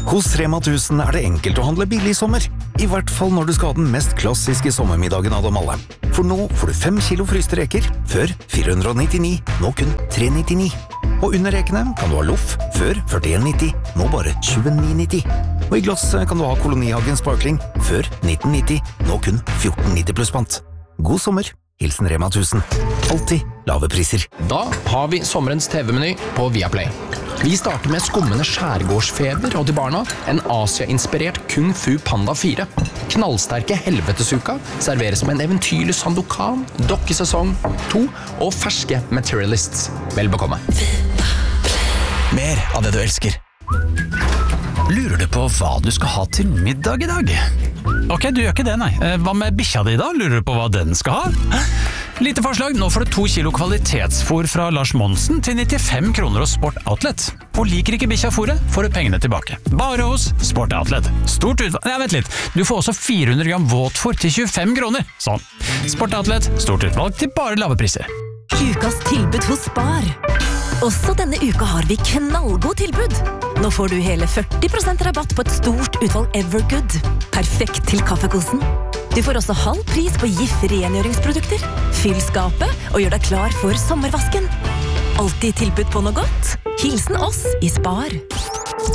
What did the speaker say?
Hos Rema 1000 det enkelt å handle billig i sommer. I hvert fall når du skal ha den mest klassiske sommermiddagen av dem alle. For nå får du 5 kilo fryste reker, før 499, nå kun 399. Og under rekene kan du ha loff, før 41,90, nå bare 29,90. Og i glass kan du ha Kolonihagen Sparkling, før 1990, nå kun 14,90 pluss pant. God sommer, hilsen Rema 1000. Alltid lave priser. Da har vi sommerens TV-meny på Viaplay. Vi starter med skummende skjærgårdsfeber og til barna en Asia-inspirert Kung Fu Panda 4. Knallsterke helvetesuka serveres med en eventyrlig Sandokan, dokkesesong 2 og ferske Materialists. Vel bekomme. Mer av det du elsker. Lurer du på hva du skal ha til middag i dag? Ok, du gjør ikke det, nei. Hva med bikkja di da? Lurer du på hva den skal ha? Lite forslag, nå får du 2 kilo kvalitetsfôr fra Lars Monsen til 95 kroner hos Sport Outlet. Og liker ikke bikkja fôret, får du pengene tilbake. Bare hos Sport Outlet. Stort utvalg... Nei, vent litt. Du får også 400 gram våtfôr til 25 kroner. Sånn. Sport Outlet, stort utvalg til bare lave priser. Ukas tilbud hos Spar. Også denne uka har vi knallgod tilbud. Nå får du hele 40% rabatt på et stort utvalg Evergood. Perfekt til kaffekosen. Du får også halv pris på GIF rengjøringsprodukter. Fyll skapet og gjør deg klar for sommervasken. Alltid tilbud på noe godt. Hilsen oss i Spar.